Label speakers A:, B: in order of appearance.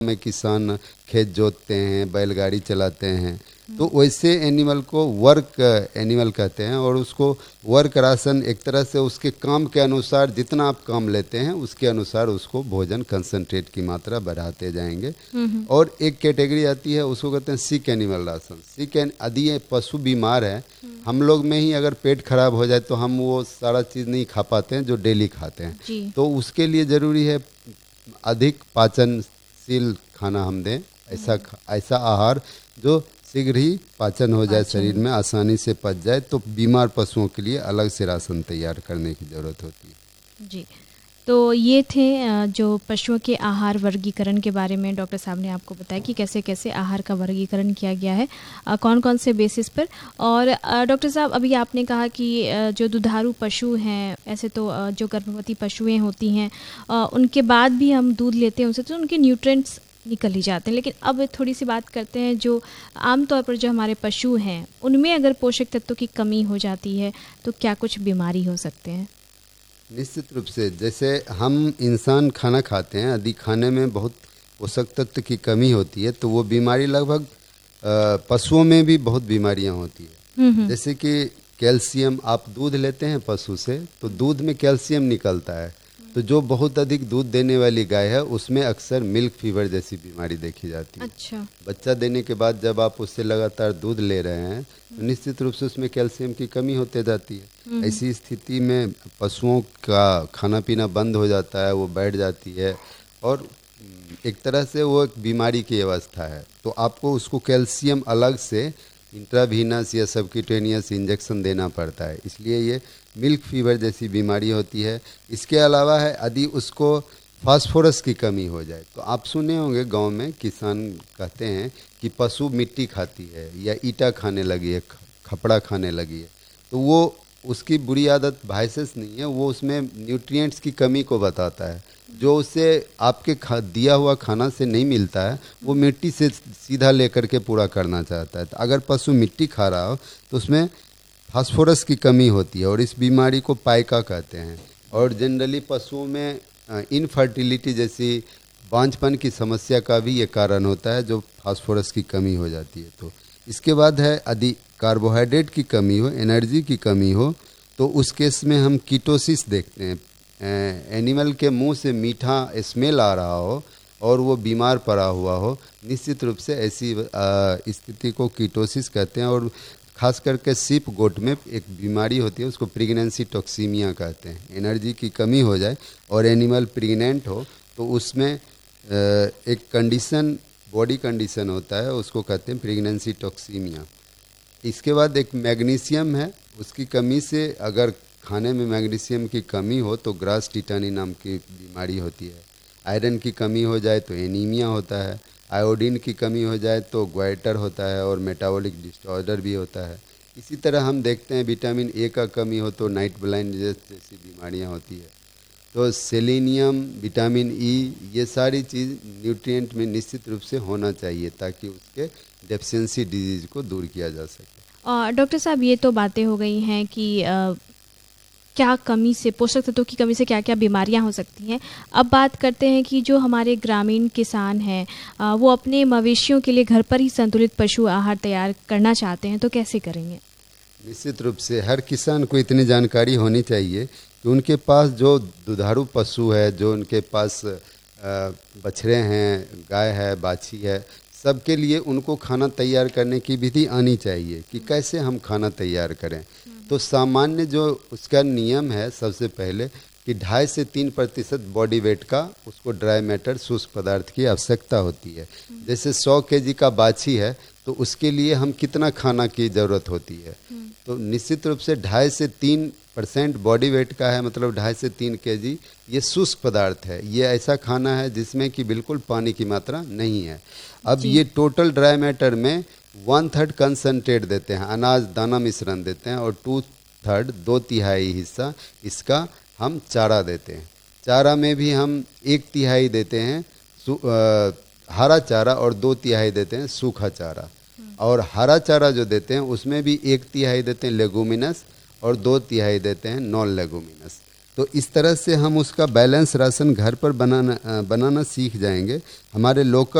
A: में किसान खेत जोतते हैं, बैलगाड़ी चलाते हैं, तो वैसे एनिमल को वर्क एनिमल कहते हैं। और उसको वर्क राशन एक तरह से उसके काम के अनुसार जितना आप काम लेते हैं उसके अनुसार उसको भोजन कंसंट्रेट की मात्रा बढ़ाते जाएंगे। और एक कैटेगरी आती है, उसको कहते हैं सिक एनिमल राशन। यदि ये पशु बीमार है, हम लोग में ही अगर पेट खराब हो जाए तो हम वो सारा चीज़ नहीं खा पाते हैं जो डेली खाते हैं, तो उसके लिए ज़रूरी है अधिक पाचनशील खाना हम दें, ऐसा आहार जो शीघ्र ही पाचन हो जाए, शरीर में आसानी से पच जाए। तो बीमार पशुओं के लिए अलग से राशन तैयार करने की ज़रूरत होती है।
B: जी, तो ये थे जो पशुओं के आहार वर्गीकरण के बारे में डॉक्टर साहब ने आपको बताया कि कैसे कैसे आहार का वर्गीकरण किया गया है, कौन कौन से बेसिस पर। और डॉक्टर साहब, अभी आपने कहा कि जो दुधारू पशु हैं, ऐसे तो जो गर्भवती पशुएं होती हैं उनके बाद भी हम दूध लेते हैं उनसे, तो उनके न्यूट्रिएंट्स निकल ही जाते हैं। लेकिन अब थोड़ी सी बात करते हैं जो आमतौर पर जो हमारे पशु हैं उनमें अगर पोषक तत्वों की कमी हो जाती है तो क्या कुछ बीमारी हो सकते हैं?
A: निश्चित रूप से, जैसे हम इंसान खाना खाते हैं, यदि खाने में बहुत पोषक तत्व की कमी होती है तो वो बीमारी लगभग पशुओं में भी बहुत बीमारियां होती है। जैसे कि कैल्शियम, आप दूध लेते हैं पशु से तो दूध में कैल्शियम निकलता है, तो जो बहुत अधिक दूध देने वाली गाय है उसमें अक्सर मिल्क फीवर जैसी बीमारी देखी जाती है।
B: अच्छा।
A: बच्चा देने के बाद जब आप उससे लगातार दूध ले रहे हैं तो निश्चित रूप से उसमें कैल्शियम की कमी होते जाती है। ऐसी स्थिति में पशुओं का खाना पीना बंद हो जाता है, वो बैठ जाती है और एक तरह से वो एक बीमारी की अवस्था है। तो आपको उसको कैल्शियम अलग से इंट्रावीनस या सबक्यूटेनियस इंजेक्शन देना पड़ता है, इसलिए ये मिल्क फीवर जैसी बीमारी होती है। इसके अलावा है, यदि उसको फास्फोरस की कमी हो जाए, तो आप सुने होंगे गांव में किसान कहते हैं कि पशु मिट्टी खाती है या ईटा खाने लगी है, खपड़ा खाने लगी है, तो वो उसकी बुरी आदत वायसेस नहीं है, वो उसमें न्यूट्रिएंट्स की कमी को बताता है। जो उसे आपके दिया हुआ खाना से नहीं मिलता है वो मिट्टी से सीधा लेकर के पूरा करना चाहता है। तो अगर पशु मिट्टी खा रहा हो तो उसमें फास्फोरस की कमी होती है और इस बीमारी को पाइका कहते हैं। और जनरली पशुओं में इनफर्टिलिटी जैसी बांझपन की समस्या का भी ये कारण होता है, जो फास्फोरस की कमी हो जाती है। तो इसके बाद है, यदि कार्बोहाइड्रेट की कमी हो, एनर्जी की कमी हो, तो उस केस में हम कीटोसिस देखते हैं। एनिमल के मुंह से मीठा स्मेल आ रहा हो और वो बीमार पड़ा हुआ हो, निश्चित रूप से ऐसी स्थिति को कीटोसिस कहते हैं। और खास करके सीप गोट में एक बीमारी होती है, उसको प्रेगनेंसी टॉक्सीमिया कहते हैं। एनर्जी की कमी हो जाए और एनिमल प्रेग्नेंट हो तो उसमें एक कंडीशन, बॉडी कंडीशन होता है, उसको कहते हैं प्रेगनेंसी टॉक्सीमिया। इसके बाद एक मैग्नीशियम है, उसकी कमी से, अगर खाने में मैग्नीशियम की कमी हो तो ग्रास टिटानी नाम की बीमारी होती है। आयरन की कमी हो जाए तो एनीमिया होता है। आयोडीन की कमी हो जाए तो ग्वाइटर होता है और मेटाबॉलिक डिसऑर्डर भी होता है। इसी तरह हम देखते हैं विटामिन ए का कमी हो तो नाइट ब्लाइंडनेस जैसी बीमारियां होती है। तो सेलेनियम, विटामिन ई, ये सारी चीज़ न्यूट्रिएंट में निश्चित रूप से होना चाहिए ताकि उसके डेफिशिएंसी डिजीज को दूर किया जा सके।
B: डॉक्टर साहब, ये तो बातें हो गई हैं कि क्या कमी से, पोषक तत्वों की कमी से क्या क्या बीमारियां हो सकती हैं। अब बात करते हैं कि जो हमारे ग्रामीण किसान हैं वो अपने मवेशियों के लिए घर पर ही संतुलित पशु आहार तैयार करना चाहते हैं, तो कैसे करेंगे?
A: निश्चित रूप से हर किसान को इतनी जानकारी होनी चाहिए कि उनके पास जो दुधारू पशु है, जो उनके पास बछड़े हैं, गाय है, बाछी है, सबके लिए उनको खाना तैयार करने की विधि आनी चाहिए कि कैसे हम खाना तैयार करें। तो सामान्य जो उसका नियम है, सबसे पहले कि 2.5 से 3% बॉडी वेट का उसको ड्राई मैटर, शुष्क पदार्थ की आवश्यकता होती है। जैसे 100 केजी का बाछी है तो उसके लिए हम कितना खाना की ज़रूरत होती है, तो निश्चित रूप से 2.5 से 3% बॉडी वेट का है, मतलब 2.5 से 3 केजी ये शुष्क पदार्थ है। ये ऐसा खाना है जिसमें कि बिल्कुल पानी की मात्रा नहीं है। अब ये टोटल ड्राई मैटर में 1/3 कंसनट्रेट देते हैं, अनाज दाना मिश्रण देते हैं, और 2/3, 2/3 हिस्सा इसका हम चारा देते हैं। चारा में भी हम 1/3 देते हैं हरा चारा और 2/3 देते हैं सूखा चारा। और हरा चारा जो देते हैं उसमें भी 1/3 देते हैं लेगुमिनस और 2/3 देते हैं नॉन लेगुमिनस। तो इस तरह से हम उसका बैलेंस राशन घर पर बनाना सीख जाएंगे। हमारे लोकल